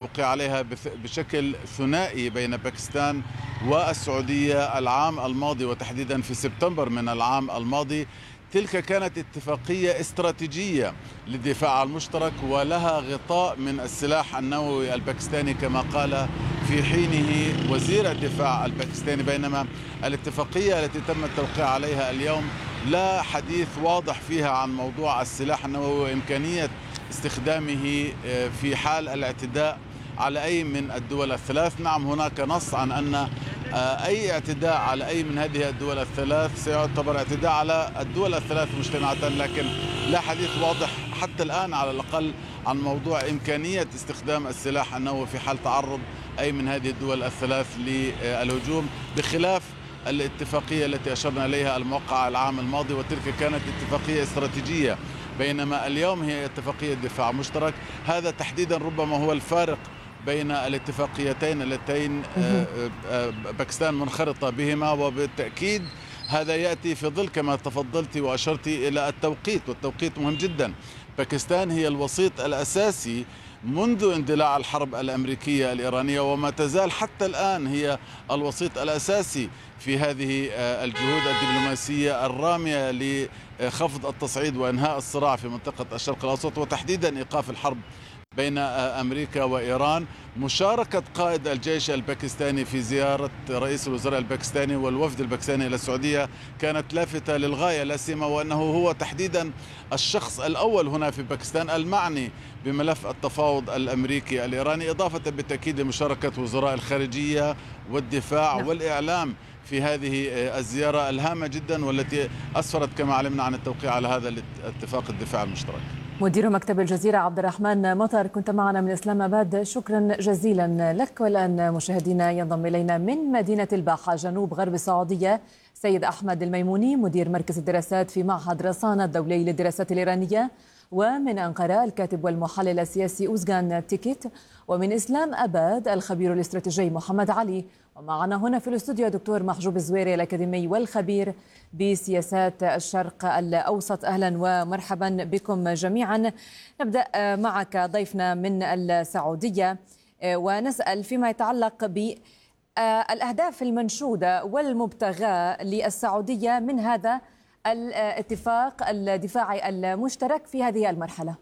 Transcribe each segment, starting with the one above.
توقيع عليها بشكل ثنائي بين باكستان والسعودية العام الماضي، وتحديدا في سبتمبر من العام الماضي. تلك كانت اتفاقية استراتيجية للدفاع المشترك، ولها غطاء من السلاح النووي الباكستاني كما قال في حينه وزير الدفاع الباكستاني، بينما الاتفاقية التي تم التوقيع عليها اليوم لا حديث واضح فيها عن موضوع السلاح النووي وإمكانية استخدامه في حال الاعتداء على أي من الدول الثلاث. نعم، هناك نص عن أن أي اعتداء على أي من هذه الدول الثلاث سيعتبر اعتداء على الدول الثلاث مجتمعة، لكن لا حديث واضح حتى الآن على الأقل عن موضوع إمكانية استخدام السلاح النووي في حال تعرض أي من هذه الدول الثلاث للهجوم، بخلاف الاتفاقية التي أشرنا إليها الموقعة العام الماضي، وتلك كانت اتفاقية استراتيجية، بينما اليوم هي اتفاقية دفاع مشترك. هذا تحديدا ربما هو الفارق بين الاتفاقيتين اللتين باكستان منخرطة بهما، وبالتأكيد هذا يأتي في ظل كما تفضلت وأشرت إلى التوقيت، والتوقيت مهم جدا. باكستان هي الوسيط الأساسي منذ اندلاع الحرب الأمريكية الإيرانية، وما تزال حتى الآن هي الوسيط الأساسي في هذه الجهود الدبلوماسية الرامية لخفض التصعيد وإنهاء الصراع في منطقة الشرق الأوسط، وتحديدا إيقاف الحرب بين أمريكا وإيران. مشاركة قائد الجيش الباكستاني في زيارة رئيس الوزراء الباكستاني والوفد الباكستاني إلى السعودية كانت لافتة للغاية، لا سيما وأنه هو تحديدا الشخص الأول هنا في باكستان المعني بملف التفاوض الأمريكي الإيراني، إضافة بالتأكيد لمشاركة وزراء الخارجية والدفاع والإعلام في هذه الزيارة الهامة جدا، والتي أسفرت كما علمنا عن التوقيع على هذا الاتفاق الدفاع المشترك. مدير مكتب الجزيرة عبد الرحمن مطر، كنت معنا من إسلام آباد، شكرا جزيلا لك. والآن مشاهدينا ينضم إلينا من مدينة الباحة جنوب غرب السعودية سيد أحمد الميموني، مدير مركز الدراسات في معهد رصانة الدولي للدراسات الإيرانية، ومن أنقرة الكاتب والمحلل السياسي أوزغان تيكيت، ومن إسلام آباد الخبير الاستراتيجي محمد علي، ومعنا هنا في الاستوديو دكتور محجوب الزويري الأكاديمي والخبير بسياسات الشرق الأوسط. أهلا ومرحبا بكم جميعا. نبدأ معك ضيفنا من السعودية ونسأل فيما يتعلق بالأهداف المنشودة والمبتغاة للسعودية من هذا الاتفاق الدفاعي المشترك في هذه المرحلة.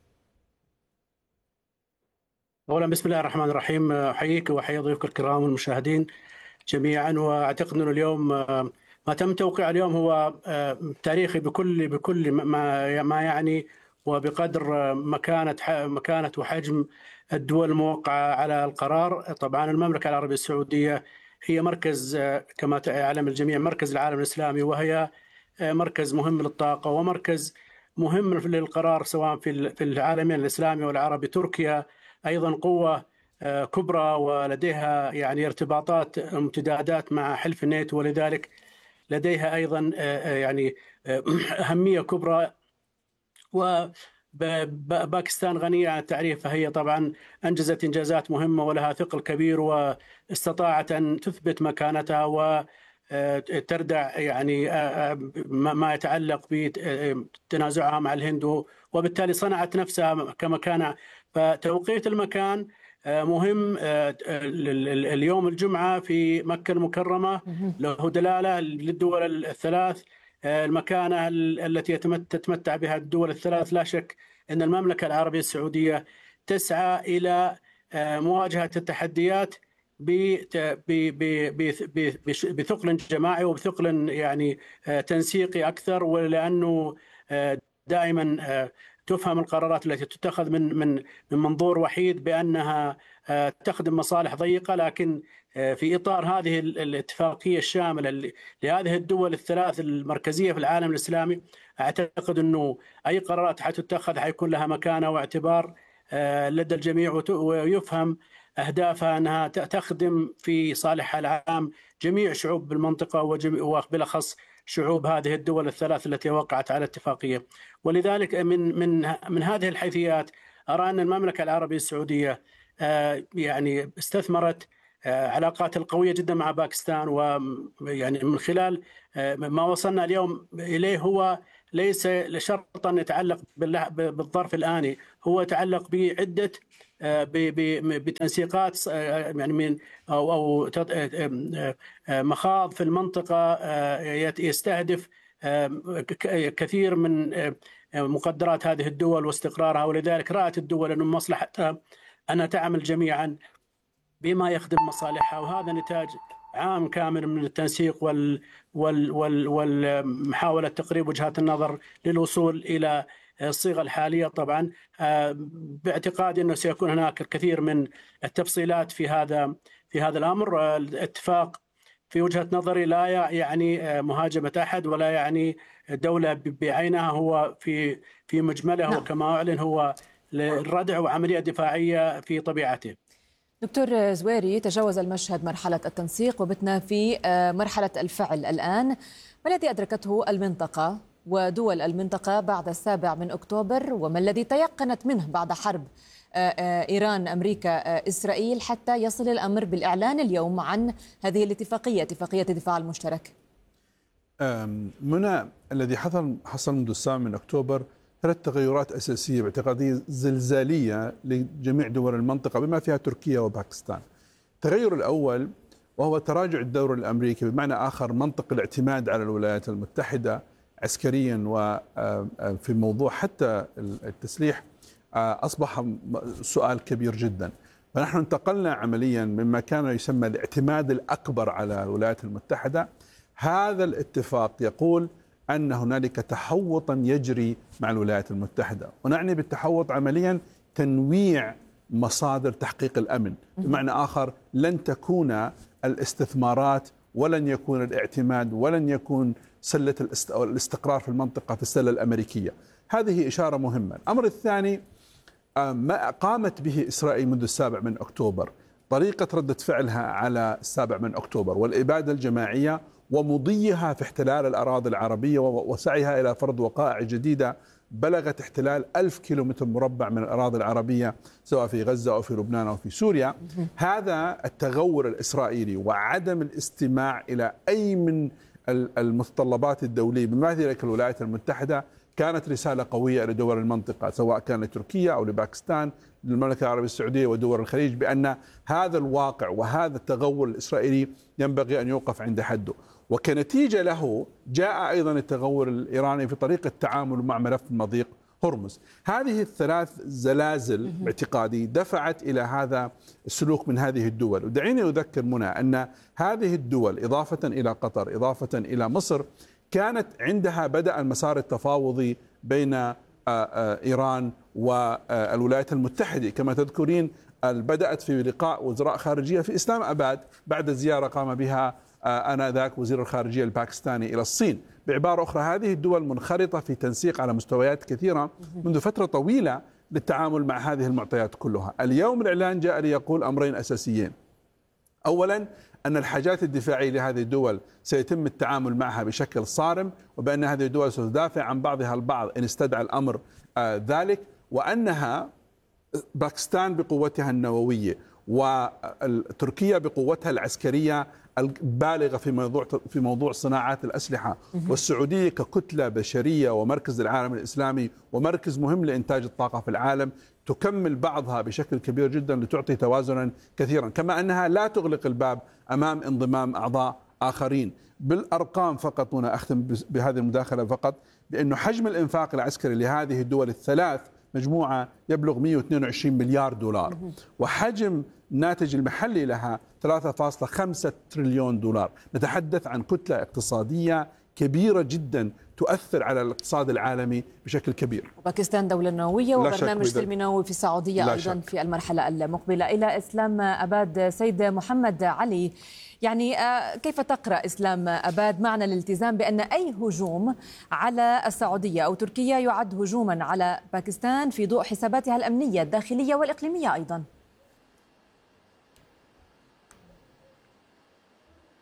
أولا بسم الله الرحمن الرحيم، أحييك وأحيي ضيوفك الكرام والمشاهدين جميعا. وأعتقد أنه اليوم ما تم توقيع اليوم هو تاريخي بكل ما يعني، وبقدر مكانة وحجم الدول الموقعة على القرار. طبعا المملكة العربية السعودية هي مركز كما يعلم الجميع مركز العالم الإسلامي، وهي مركز مهم للطاقة ومركز مهم للقرار سواء في العالمين الإسلامي والعربي. تركيا أيضا قوة كبرى ولديها يعني ارتباطات امتدادات مع حلف الناتو، ولذلك لديها أيضا يعني أهمية كبرى. وباكستان غنية عن التعريف، فهي طبعا أنجزت إنجازات مهمة ولها ثقل كبير، واستطاعت أن تثبت مكانتها وتردع يعني ما يتعلق بتنازعها مع الهند، وبالتالي صنعت نفسها كمكانة. فتوقيت المكان مهم. اليوم الجمعة في مكة المكرمة له دلالة للدول الثلاث، المكانة التي تتمتع بها الدول الثلاث. لا شك أن المملكة العربية السعودية تسعى إلى مواجهة التحديات بثقل جماعي وبثقل يعني تنسيقي أكثر، ولأنه دائما تفهم القرارات التي تتخذ من منظور وحيد بأنها تخدم مصالح ضيقة، لكن في إطار هذه الاتفاقية الشاملة لهذه الدول الثلاث المركزية في العالم الإسلامي، أعتقد أنه أي قرارات حتتخذ حيكون لها مكانة واعتبار لدى الجميع، ويفهم أهدافها أنها تخدم في صالح العام جميع شعوب المنطقة وبالأخص شعوب هذه الدول الثلاث التي وقعت على اتفاقية. ولذلك من هذه الحيثيات أرى أن المملكة العربية السعودية يعني استثمرت علاقات القوية جدا مع باكستان، ويعني من خلال ما وصلنا اليوم إليه هو ليس شرطا يتعلق بالظرف الآني، هو يتعلق بعدة بتنسيقات يعني من أو مخاض في المنطقة يستهدف كثير من مقدرات هذه الدول واستقرارها، ولذلك رأت الدول أن مصلحتها أنها تعمل جميعا بما يخدم مصالحها، وهذا نتاج عام كامل من التنسيق والمحاولة تقريب وجهات النظر للوصول إلى الصيغة الحالية. طبعا باعتقادي أنه سيكون هناك الكثير من التفصيلات في هذا الأمر. الاتفاق في وجهة نظري لا يعني مهاجمة أحد ولا يعني دولة بعينها، هو في مجمله وكما أعلن هو الردع وعملية دفاعية في طبيعته. دكتور زويري، تجاوز المشهد مرحلة التنسيق وبتنا في مرحلة الفعل الآن. ما الذي أدركته المنطقة ودول المنطقة بعد 7 أكتوبر، وما الذي تيقنت منه بعد حرب إيران أمريكا إسرائيل حتى يصل الأمر بالإعلان اليوم عن هذه الاتفاقية، اتفاقية الدفاع المشترك؟ منى، الذي حصل منذ 7 أكتوبر 3 تغيرات أساسية باعتقادي زلزالية لجميع دول المنطقة بما فيها تركيا وباكستان. التغير الأول وهو تراجع الدور الأمريكي، بمعنى آخر منطق الاعتماد على الولايات المتحدة عسكريا وفي موضوع حتى التسليح أصبح سؤال كبير جدا. فنحن انتقلنا عمليا مما كان يسمى الاعتماد الأكبر على الولايات المتحدة. هذا الاتفاق يقول أن هنالك تحوطا يجري مع الولايات المتحدة، ونعني بالتحوط عمليا تنويع مصادر تحقيق الأمن. بمعنى آخر لن تكون الاستثمارات ولن يكون الاعتماد ولن يكون سلة الاستقرار في المنطقة في السلة الأمريكية. هذه إشارة مهمة. الأمر الثاني ما قامت به إسرائيل منذ 7 أكتوبر، طريقة ردة فعلها على 7 أكتوبر والإبادة الجماعية ومضيها في احتلال الأراضي العربية وسعيها إلى فرض وقائع جديدة بلغت احتلال 1000 كيلومتر مربع من الأراضي العربية سواء في غزة أو في لبنان أو في سوريا. هذا التغور الإسرائيلي وعدم الاستماع إلى أي من المتطلبات الدولية بما في ذلك الولايات المتحدة كانت رسالة قوية لدول المنطقة، سواء كان لتركيا أو لباكستان، للمملكة العربية السعودية ودول الخليج، بأن هذا الواقع وهذا التغول الإسرائيلي ينبغي أن يوقف عند حده. وكنتيجة له جاء أيضا التغول الإيراني في طريقة التعامل مع ملف مضيق هرمز. هذه الثلاث زلازل باعتقادي دفعت إلى هذا السلوك من هذه الدول. ودعيني أذكر منى أن هذه الدول إضافة إلى قطر إضافة إلى مصر كانت عندها بدأ المسار التفاوضي بين إيران والولايات المتحدة. كما تذكرين بدأت في لقاء وزراء خارجية في إسلام أباد بعد زيارة قام بها آنذاك وزير الخارجية الباكستاني إلى الصين. بعبارة أخرى هذه الدول منخرطة في تنسيق على مستويات كثيرة منذ فترة طويلة للتعامل مع هذه المعطيات كلها. اليوم الإعلان جاء ليقول أمرين أساسيين. أولا أن الحاجات الدفاعية لهذه الدول سيتم التعامل معها بشكل صارم، وبأن هذه الدول ستدافع عن بعضها البعض إن استدعى الأمر ذلك، وأنها باكستان بقوتها النووية وتركيا بقوتها العسكرية البالغة في موضوع صناعات الأسلحة، والسعودية ككتلة بشرية ومركز العالم الإسلامي ومركز مهم لإنتاج الطاقة في العالم تكمل بعضها بشكل كبير جدا لتعطي توازنا كثيرا، كما أنها لا تغلق الباب أمام انضمام أعضاء آخرين. بالأرقام فقط، هنا أختم بهذه المداخلة فقط، بأنه حجم الإنفاق العسكري لهذه الدول الثلاث مجموعة يبلغ 122 مليار دولار، وحجم الناتج المحلي لها 3.5 تريليون دولار. نتحدث عن كتلة اقتصادية كبيرة جدا تؤثر على الاقتصاد العالمي بشكل كبير. وباكستان دولة نووية وبرنامج سلمي نووي في السعودية أيضا في المرحلة المقبلة. إلى إسلام أباد، سيد محمد علي، يعني كيف تقرأ إسلام أباد معنى الالتزام بأن أي هجوم على السعودية أو تركيا يعد هجوما على باكستان في ضوء حساباتها الأمنية الداخلية والإقليمية أيضا؟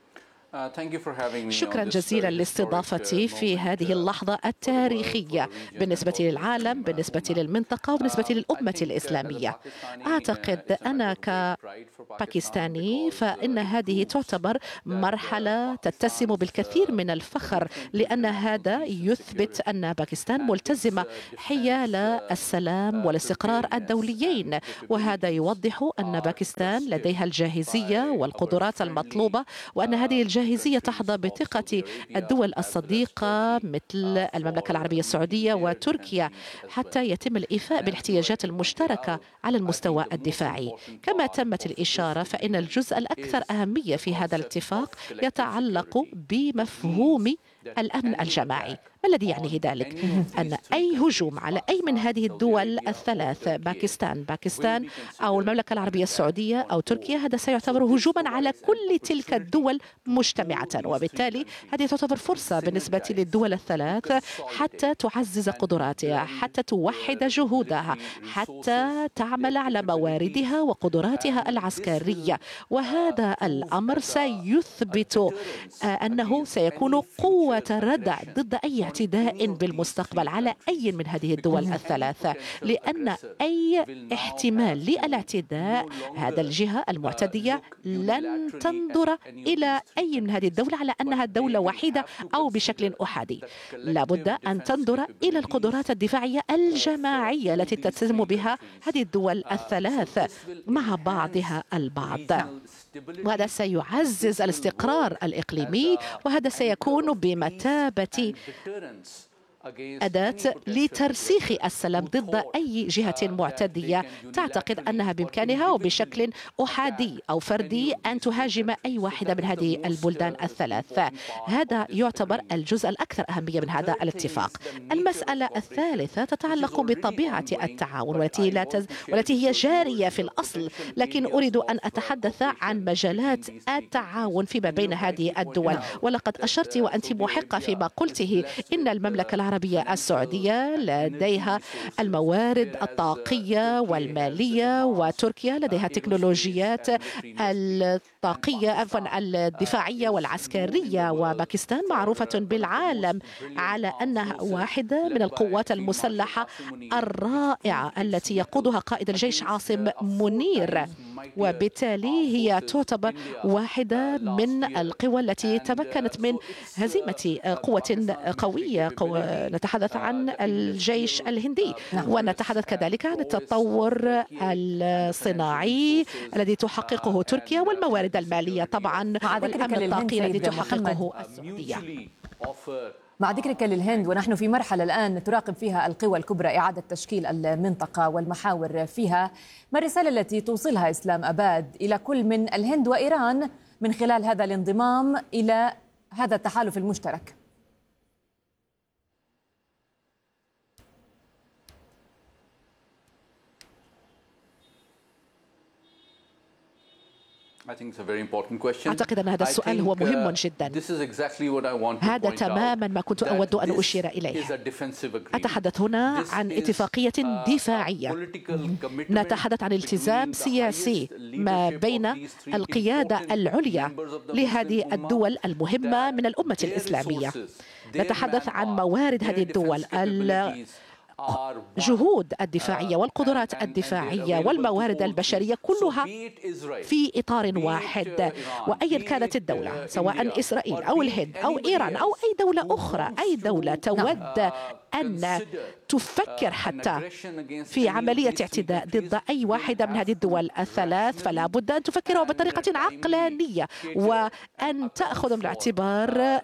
شكرا جزيلا لاستضافتي في هذه اللحظة التاريخية بالنسبة للعالم، بالنسبة للمنطقة وبالنسبة للأمة الإسلامية. أعتقد أنا كباكستاني فإن هذه تعتبر مرحلة تتسم بالكثير من الفخر، لأن هذا يثبت أن باكستان ملتزمة حيال السلام والاستقرار الدوليين، وهذا يوضح أن باكستان لديها الجاهزية والقدرات المطلوبة، وأن هذه الجاهزية تحظى بثقة الدول الصديقة مثل المملكة العربية السعودية وتركيا حتى يتم الإيفاء بالاحتياجات المشتركة على المستوى الدفاعي. كما تمت الإشارة فإن الجزء الأكثر أهمية في هذا الاتفاق يتعلق بمفهوم الأمن الجماعي. ما الذي يعنيه ذلك؟ أن أي هجوم على أي من هذه الدول الثلاث، باكستان أو المملكة العربية السعودية أو تركيا، هذا سيعتبر هجوما على كل تلك الدول مجتمعة، وبالتالي هذه تعتبر فرصة بالنسبة للدول الثلاث حتى تعزز قدراتها، حتى توحد جهودها، حتى تعمل على مواردها وقدراتها العسكرية. وهذا الأمر سيثبت أنه سيكون قوة ردع ضد أي اعتداء بالمستقبل على أي من هذه الدول الثلاثة، لأن أي احتمال للاعتداء هذا الجهة المعتدية لن تنظر إلى أي من هذه الدولة على أنها دولة وحيدة أو بشكل أحادي. لابد أن تنظر إلى القدرات الدفاعية الجماعية التي تتسم بها هذه الدول الثلاث مع بعضها البعض، وهذا سيعزز الاستقرار الإقليمي، وهذا سيكون بمثابة أداة لترسيخ السلام ضد أي جهة معتدية تعتقد أنها بإمكانها وبشكل أحادي أو فردي أن تهاجم أي واحدة من هذه البلدان الثلاث. هذا يعتبر الجزء الأكثر أهمية من هذا الاتفاق. المسألة الثالثة تتعلق بطبيعة التعاون والتي هي جارية في الأصل، لكن أريد أن أتحدث عن مجالات التعاون فيما بين هذه الدول. ولقد أشرت وأنت محقة فيما قلته إن المملكة العربية السعودية لديها الموارد الطاقية والمالية، وتركيا لديها تكنولوجيات الطاقية الدفاعية والعسكرية، وباكستان معروفة بالعالم على أنها واحدة من القوات المسلحة الرائعة التي يقودها قائد الجيش عاصم منير، وبالتالي هي تعتبر واحدة من القوى التي تمكنت من هزيمة قوة قوية. نتحدث عن الجيش الهندي، ونتحدث كذلك عن التطور الصناعي الذي تحققه تركيا، والموارد المالية طبعا، والأمن الطاقي الذي تحققه السعودية. مع ذكرك للهند، ونحن في مرحلة الآن تراقب فيها القوى الكبرى إعادة تشكيل المنطقة والمحاور فيها، ما الرسالة التي توصلها إسلام أباد إلى كل من الهند وإيران من خلال هذا الانضمام إلى هذا التحالف المشترك؟ أعتقد أن هذا السؤال هو مهم جدا. هذا تماما ما كنت أود أن أشير إليه. أتحدث هنا عن اتفاقية دفاعية، نتحدث عن التزام سياسي ما بين القيادة العليا لهذه الدول المهمة من الأمة الإسلامية. نتحدث عن موارد هذه الدول، الجهود الدفاعية والقدرات الدفاعية والموارد البشرية كلها في إطار واحد. وأيا كانت الدولة، سواء إسرائيل أو الهند أو إيران أو أي دولة أخرى، أي دولة تود أن تفكر حتى في عملية اعتداء ضد أي واحدة من هذه الدول الثلاث، فلا بد أن تفكر بطريقة عقلانية وأن تأخذ بالاعتبار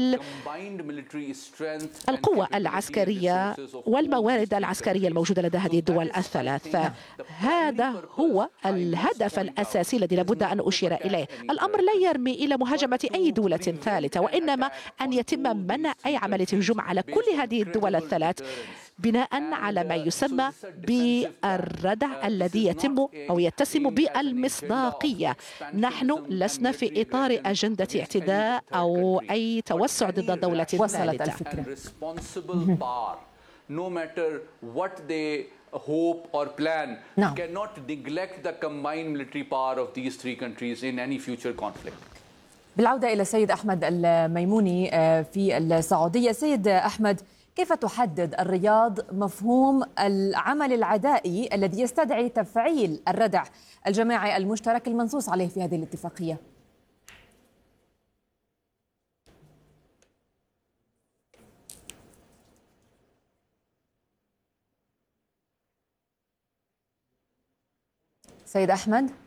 القوة العسكرية والموارد العسكرية الموجودة لدى هذه الدول الثلاث. هذا هو الهدف الأساسي الذي لابد أن أشير إليه. الأمر لا يرمي إلى مهاجمة أي دولة ثالثة، وإنما أن يتم منع أي عملية هجوم على كل هذه الدول الثلاث بناء على ما يسمى بالردع الذي يتم أو يتسم بالمصداقية. نحن لسنا في إطار أجندة اعتداء أو أي توسع ضد دولة وصلت الفكرة. No matter what they hope or plan, cannot neglect the combined military power of these three countries in any future conflict. بالعودة إلى السيد أحمد الميموني في السعودية. سيد أحمد، كيف تحدد الرياض مفهوم العمل العدائي الذي يستدعي تفعيل الردع الجماعي المشترك المنصوص عليه في هذه الاتفاقية؟ سيد أحمد.